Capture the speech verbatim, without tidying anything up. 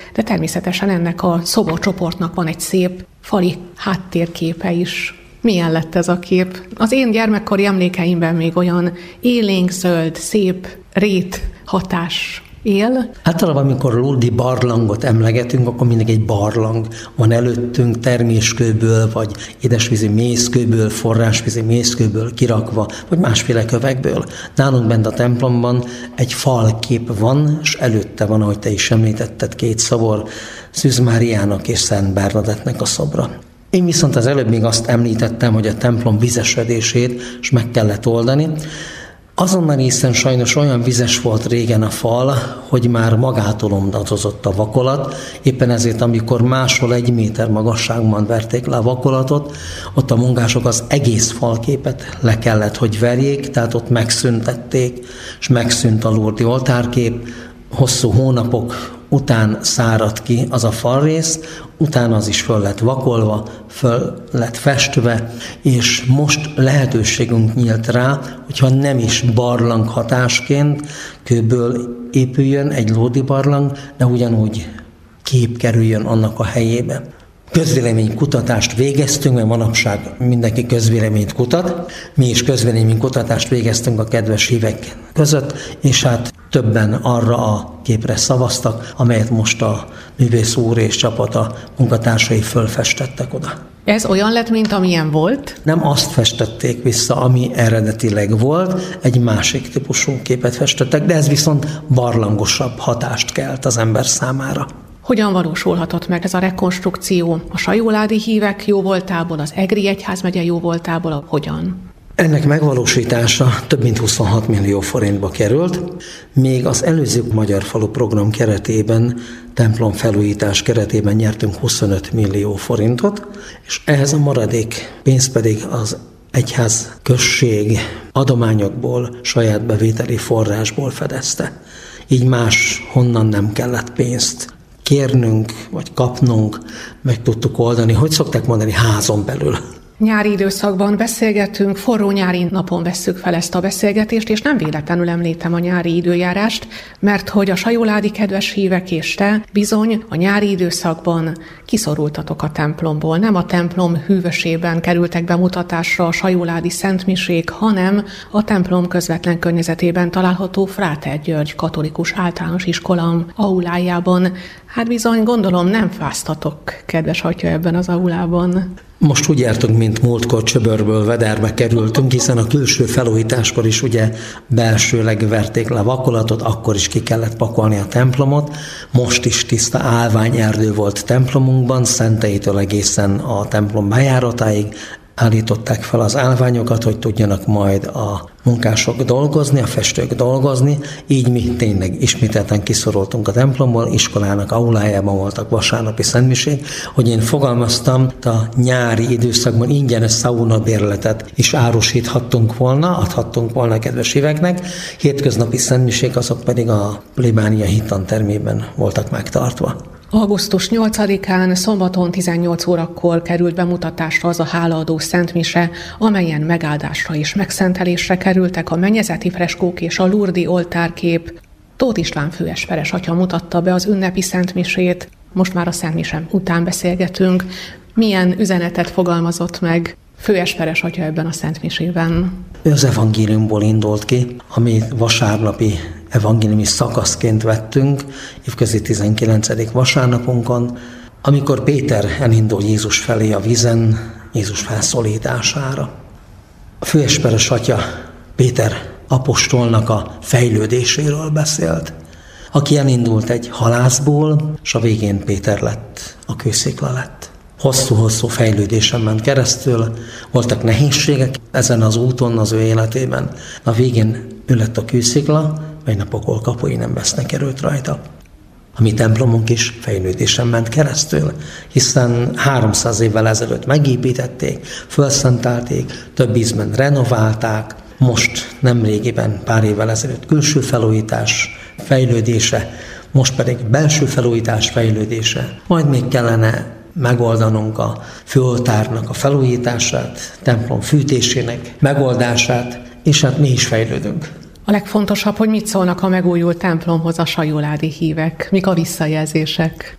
de természetesen ennek a szoborcsoportnak van egy szép fali háttérképe is. Milyen lett ez a kép? Az én gyermekkori emlékeimben még olyan élénk, zöld, szép, rét hatás él. Általában, amikor lódi barlangot emlegetünk, akkor mindig egy barlang van előttünk, terméskőből, vagy édesvízi mészkőből, forrásvízi mészkőből kirakva, vagy másféle kövekből. Nálunk bent a templomban egy falkép van, és előtte van, ahogy te is említetted, két szobor, Szűz Máriának és Szent Bernadettnek a szobra. Én viszont az előbb még azt említettem, hogy a templom vizesedését is meg kellett oldani. Azonnal hiszen sajnos olyan vizes volt régen a fal, hogy már magától omdadozott a vakolat. Éppen ezért, amikor máshol egy méter magasságban verték le a vakolatot, ott a munkások az egész falképet le kellett, hogy verjék, tehát ott megszüntették, és megszűnt a lurdi oltárkép. Hosszú hónapok után száradt ki az a falrész, utána az is föl lett vakolva, föl lett festve, és most lehetőségünk nyílt rá, hogyha nem is barlang hatásként kőből épüljön egy lódi barlang, de ugyanúgy kép kerüljön annak a helyébe. Közvéleménykutatást végeztünk, mert manapság mindenki közvéleményt kutat. Mi is közvéleménykutatást végeztünk a kedves hívek között, és hát többen arra a képre szavaztak, amelyet most a művész úr és csapata munkatársai fölfestettek oda. Ez olyan lett, mint amilyen volt? Nem azt festették vissza, ami eredetileg volt, egy másik típusú képet festettek, de ez viszont barlangosabb hatást kelt az ember számára. Hogyan valósulhatott meg ez a rekonstrukció? A sajóládi hívek jóvoltából, az egri egyházmegye jóvoltából, hogyan? Ennek megvalósítása több mint huszonhat millió forintba került, még az előző Magyar Falu program keretében, templom felújítás keretében nyertünk huszonöt millió forintot, és ehhez a maradék pénz pedig az egyház község adományokból, saját bevételi forrásból fedezte. Így más honnan nem kellett pénzt kérnünk, vagy kapnunk, meg tudtuk oldani, hogy szokták mondani, házon belül. Nyári időszakban beszélgetünk, forró nyári napon vesszük fel ezt a beszélgetést, és nem véletlenül említem a nyári időjárást, mert hogy a sajóládi kedves hívek és te bizony a nyári időszakban kiszorultatok a templomból. Nem a templom hűvösében kerültek bemutatásra a sajóládi szentmisék, hanem a templom közvetlen környezetében található Fráter György katolikus általános iskola aulájában. Hát bizony, gondolom nem fáztatok, kedves atya, ebben az aulában. Most úgy jártunk, mint múltkor Csöbörből Vederbe kerültünk, hiszen a külső felújításkor is ugye belsőleg verték le a vakolatot, akkor is ki kellett pakolni a templomot. Most is tiszta állványerdő volt templomunkban, Szentelytől egészen a templom bejáratáig. Állították fel az állványokat, hogy tudjanak majd a munkások dolgozni, a festők dolgozni, így mi tényleg ismételten kiszorultunk a templomból, iskolának aulájában voltak vasárnapi szentmisék, hogy én fogalmaztam, a nyári időszakban ingyenes szaunabérletet is árusíthattunk volna, adhattunk volna a kedves híveknek, hétköznapi szentmisék azok pedig a plébánia hittantermében voltak megtartva. augusztus nyolcadikán szombaton tizennyolc órakor került bemutatásra az a hálaadó szentmise, amelyen megáldásra és megszentelésre kerültek a mennyezeti freskók és a lurdi oltárkép. Tóth István főesperes atya mutatta be az ünnepi szentmisét. Most már a szentmise után beszélgetünk. Milyen üzenetet fogalmazott meg főesperes atya ebben a szentmisében? Ő az evangéliumból indult ki, amit vasárnapi evangéliumi szakaszként vettünk, évközi tizenkilencedik vasárnapunkon, amikor Péter elindul Jézus felé a vízen, Jézus felszólítására. A főesperes atya Péter apostolnak a fejlődéséről beszélt, aki elindult egy halászból, és a végén Péter lett, a kőszikla lett. Hosszú-hosszú fejlődésen ment keresztül, voltak nehézségek ezen az úton az ő életében. A végén ő lett a kőszikla, melynek pokol kapui nem vesznek erőt rajta. A mi templomunk is fejlődésen ment keresztül, hiszen háromszáz évvel ezelőtt megépítették, felszentelték, több ízben renoválták, most nemrégiben, pár évvel ezelőtt külső felújítás fejlődése, most pedig belső felújítás fejlődése. Majd még kellene megoldanunk a főoltárnak a felújítását, templom fűtésének megoldását, és hát mi is fejlődünk. A legfontosabb, hogy mit szólnak a megújult templomhoz a sajóládi hívek, mik a visszajelzések?